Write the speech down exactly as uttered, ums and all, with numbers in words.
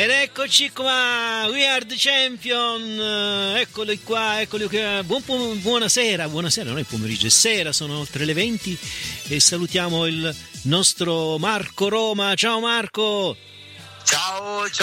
Ed eccoci qua, we are the champion, eccoli qua, eccoli qua. Buon, buonasera, buonasera, non è pomeriggio, è sera, sono oltre le venti e salutiamo il nostro Marco Roma. Ciao Marco! Ciao, ciao